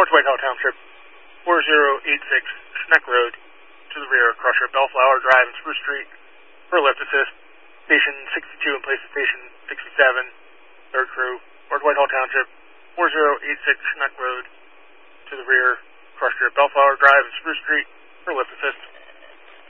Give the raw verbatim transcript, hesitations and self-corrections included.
North Whitehall Township, four zero eight six Schneck Road, to the rear, Crusher, Bellflower Drive and Spruce Street, for lift assist. Station sixty-two in place of Station sixty-seven, third crew, North Whitehall Township, four zero eight six Schneck Road, to the rear, Crusher, Bellflower Drive and Spruce Street, for lift assist.